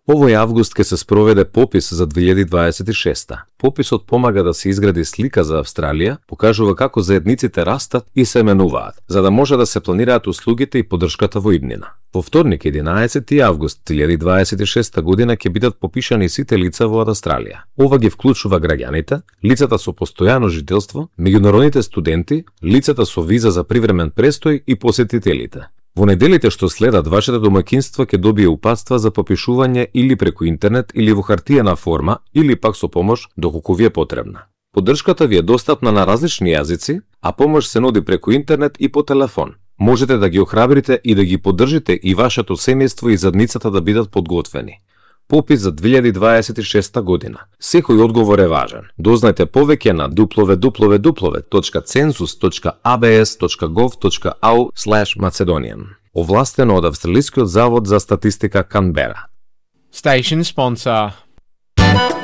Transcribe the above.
Овој август ќе се спроведе попис за 2026. Пописот помага да се изгради слика за Австралија, покажува како заедниците растат и се менуваат, за да може да се планираат услугите и поддршката во иднина. Во вторник, 11 август 2026 година ќе бидат попишани сите лица во Австралија. Ова ги вклучува граѓаните, лицата со постојано жителство, меѓународните студенти, лицата со виза за привремен престој и посетителите. Во неделите што следат, вашето домаќинство ќе добие упатства за попишување или преку интернет или во хартиена форма или пак со помош доколку ви е потребна. Поддршката ви е достапна на различни јазици, а помош се нуди преку интернет и по телефон. Можете да ги охрабрите и да ги поддржите и вашето семејство и задницата да бидат подготвени. Попис за 2026 година. Секој одговор е важен. Дознајте повеќе на www.census.abs.gov.au/Macedonian. Овластено од Австралискиот завод за статистика Канбера. Station sponsor.